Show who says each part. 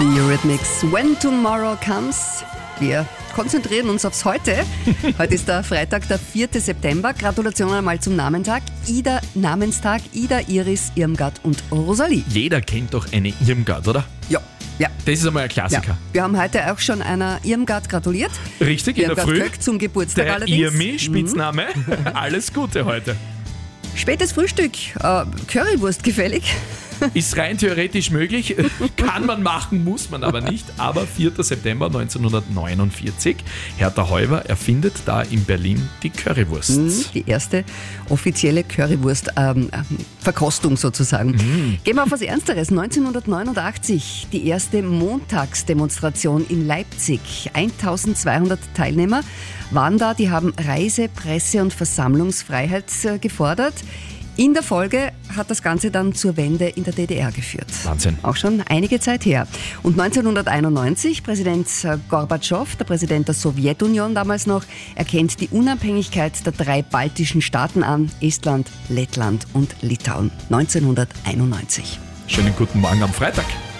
Speaker 1: Die Eurythmics, When Tomorrow Comes. Wir konzentrieren uns aufs Heute. Heute ist der Freitag, der 4. September. Gratulation einmal zum Namenstag, Ida, Iris, Irmgard und Rosalie.
Speaker 2: Jeder kennt doch eine Irmgard, oder?
Speaker 1: Ja.
Speaker 2: Das ist einmal ein Klassiker.
Speaker 1: Ja. Wir haben heute auch schon einer Irmgard gratuliert.
Speaker 2: Richtig, in der
Speaker 1: Irmgard
Speaker 2: Früh.
Speaker 1: Köck zum Geburtstag
Speaker 2: Der
Speaker 1: allerdings.
Speaker 2: Irmi, Spitzname. Alles Gute heute.
Speaker 1: Spätes Frühstück, Currywurst gefällig.
Speaker 2: Ist rein theoretisch möglich, kann man machen, muss man aber nicht. Aber 4. September 1949, Hertha Heuwer erfindet da in Berlin die Currywurst.
Speaker 1: Die erste offizielle Currywurst-Verkostung sozusagen. Gehen wir auf was Ernsteres. 1989, die erste Montagsdemonstration in Leipzig. 1200 Teilnehmer waren da, die haben Reise-, Presse- und Versammlungsfreiheit gefordert. In der Folge hat das Ganze dann zur Wende in der DDR geführt.
Speaker 2: Wahnsinn.
Speaker 1: Auch schon einige Zeit her. Und 1991, Präsident Gorbatschow, der Präsident der Sowjetunion damals noch, erkennt die Unabhängigkeit der 3 baltischen Staaten an, Estland, Lettland und Litauen. 1991.
Speaker 2: Schönen guten Morgen am Freitag.